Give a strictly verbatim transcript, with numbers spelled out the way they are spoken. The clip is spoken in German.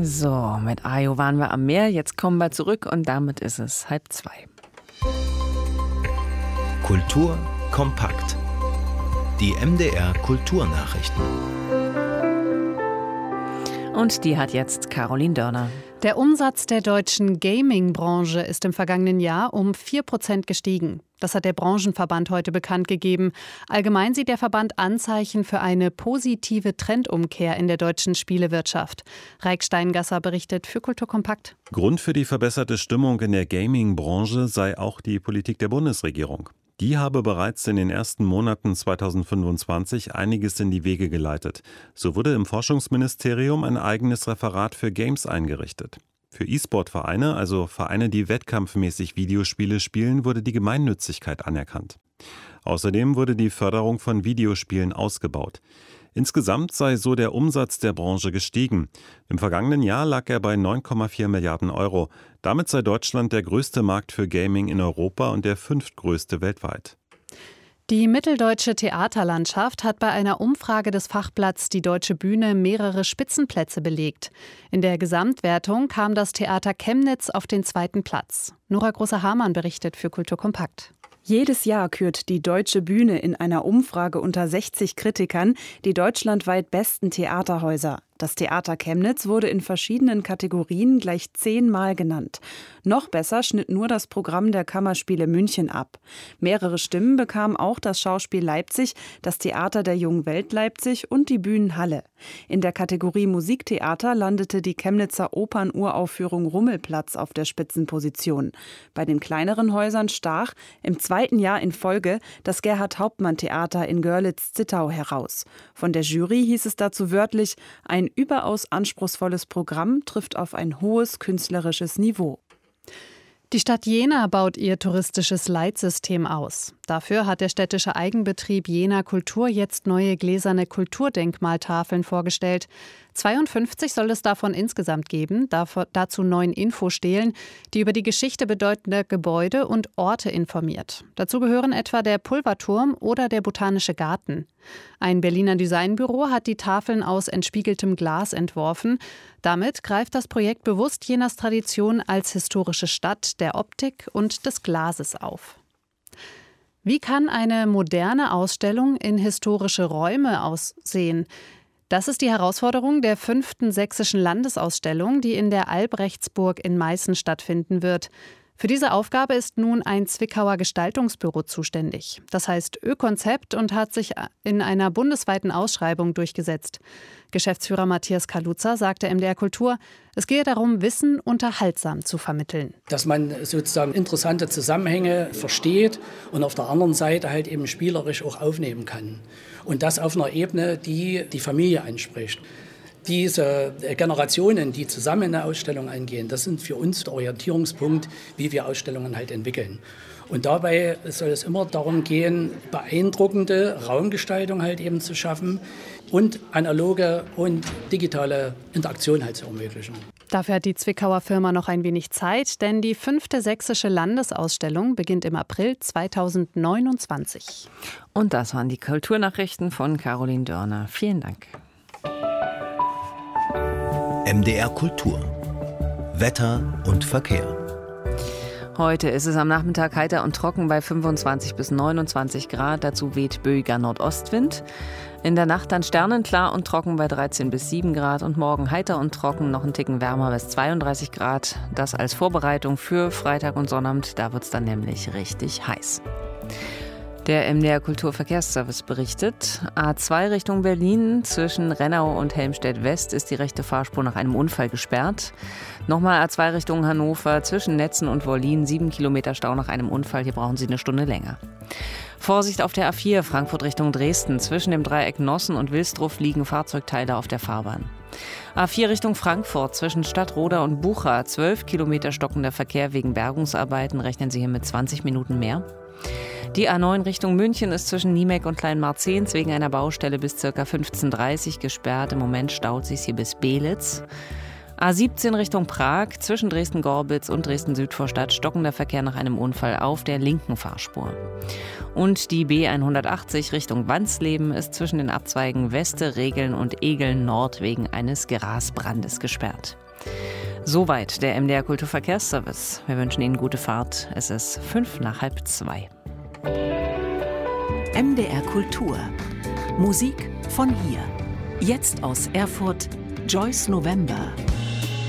So, mit Ajo waren wir am Meer, jetzt kommen wir zurück und damit ist es halb zwei. Kultur kompakt. Die M D R Kulturnachrichten. Und die hat jetzt Caroline Dörner. Der Umsatz der deutschen Gaming-Branche ist im vergangenen Jahr um vier Prozent gestiegen. Das hat der Branchenverband heute bekannt gegeben. Allgemein sieht der Verband Anzeichen für eine positive Trendumkehr in der deutschen Spielewirtschaft. Raik Steingasser berichtet für Kultur kompakt. Grund für die verbesserte Stimmung in der Gaming-Branche sei auch die Politik der Bundesregierung. Die habe bereits in den ersten Monaten zweitausendfünfundzwanzig einiges in die Wege geleitet. So wurde im Forschungsministerium ein eigenes Referat für Games eingerichtet. Für E-Sport-Vereine, also Vereine, die wettkampfmäßig Videospiele spielen, wurde die Gemeinnützigkeit anerkannt. Außerdem wurde die Förderung von Videospielen ausgebaut. Insgesamt sei so der Umsatz der Branche gestiegen. Im vergangenen Jahr lag er bei neun Komma vier Milliarden Euro. Damit sei Deutschland der größte Markt für Gaming in Europa und der fünftgrößte weltweit. Die mitteldeutsche Theaterlandschaft hat bei einer Umfrage des Fachblatts Die Deutsche Bühne mehrere Spitzenplätze belegt. In der Gesamtwertung kam das Theater Chemnitz auf den zweiten Platz. Nora Großer-Hamann berichtet für Kultur kompakt. Jedes Jahr kürt die Deutsche Bühne in einer Umfrage unter sechzig Kritikern die deutschlandweit besten Theaterhäuser. Das Theater Chemnitz wurde in verschiedenen Kategorien gleich zehnmal genannt. Noch besser schnitt nur das Programm der Kammerspiele München ab. Mehrere Stimmen bekam auch das Schauspiel Leipzig, das Theater der Jungen Welt Leipzig und die Bühnenhalle. In der Kategorie Musiktheater landete die Chemnitzer Opernuraufführung Rummelplatz auf der Spitzenposition. Bei den kleineren Häusern stach im zweiten Jahr in Folge das Gerhard-Hauptmann-Theater in Görlitz-Zittau heraus. Von der Jury hieß es dazu wörtlich: ein überaus anspruchsvolles Programm trifft auf ein hohes künstlerisches Niveau. Die Stadt Jena baut ihr touristisches Leitsystem aus. Dafür hat der städtische Eigenbetrieb Jena Kultur jetzt neue gläserne Kulturdenkmaltafeln vorgestellt. zweiundfünfzig soll es davon insgesamt geben, dazu neun Infostelen, die über die Geschichte bedeutender Gebäude und Orte informiert. Dazu gehören etwa der Pulverturm oder der Botanische Garten. Ein Berliner Designbüro hat die Tafeln aus entspiegeltem Glas entworfen. Damit greift das Projekt bewusst Jenas Tradition als historische Stadt der Optik und des Glases auf. Wie kann eine moderne Ausstellung in historische Räume aussehen? Das ist die Herausforderung der fünften sächsischen Landesausstellung, die in der Albrechtsburg in Meißen stattfinden wird. Für diese Aufgabe ist nun ein Zwickauer Gestaltungsbüro zuständig. Das heißt Ö-Konzept und hat sich in einer bundesweiten Ausschreibung durchgesetzt. Geschäftsführer Matthias Kaluza sagte M D R Kultur, es gehe darum, Wissen unterhaltsam zu vermitteln. Dass man sozusagen interessante Zusammenhänge versteht und auf der anderen Seite halt eben spielerisch auch aufnehmen kann. Und das auf einer Ebene, die die Familie anspricht. Diese Generationen, die zusammen eine Ausstellung angehen, das sind für uns der Orientierungspunkt, wie wir Ausstellungen halt entwickeln. Und dabei soll es immer darum gehen, beeindruckende Raumgestaltung halt eben zu schaffen und analoge und digitale Interaktion halt zu ermöglichen. Dafür hat die Zwickauer Firma noch ein wenig Zeit, denn die fünfte sächsische Landesausstellung beginnt im April zweitausendneunundzwanzig. Und das waren die Kulturnachrichten von Caroline Dörner. Vielen Dank. M D R Kultur. Wetter und Verkehr. Heute ist es am Nachmittag heiter und trocken bei fünfundzwanzig bis neunundzwanzig Grad. Dazu weht böiger Nordostwind. In der Nacht dann sternenklar und trocken bei dreizehn bis sieben Grad. Und morgen heiter und trocken, noch einen Ticken wärmer bis zweiunddreißig Grad. Das als Vorbereitung für Freitag und Sonnabend. Da wird es dann nämlich richtig heiß. Der M D R Kulturverkehrsservice berichtet, A zwei Richtung Berlin zwischen Rennau und Helmstedt-West ist die rechte Fahrspur nach einem Unfall gesperrt. Nochmal A zwei Richtung Hannover zwischen Netzen und Wollin, sieben Kilometer Stau nach einem Unfall. Hier brauchen Sie eine Stunde länger. Vorsicht auf der A vier Frankfurt Richtung Dresden. Zwischen dem Dreieck Nossen und Wilsdruff liegen Fahrzeugteile auf der Fahrbahn. A vier Richtung Frankfurt zwischen Stadtroda und Bucha. zwölf Kilometer stockender Verkehr wegen Bergungsarbeiten. Rechnen Sie hier mit zwanzig Minuten mehr. Die A neun Richtung München ist zwischen Niemek und Kleinmarzehns wegen einer Baustelle bis ca. fünfzehn Uhr dreißig gesperrt. Im Moment staut sich hier bis Belitz. A siebzehn Richtung Prag, zwischen Dresden-Gorbitz und Dresden-Südvorstadt stockender Verkehr nach einem Unfall auf der linken Fahrspur. Und die B hundertachtzig Richtung Wansleben ist zwischen den Abzweigen Weste, Regeln und Egeln Nord wegen eines Grasbrandes gesperrt. Soweit der M D R Kulturverkehrsservice. Wir wünschen Ihnen gute Fahrt. Es ist fünf nach halb zwei. M D R Kultur. Musik von hier. Jetzt aus Erfurt, Joyce November.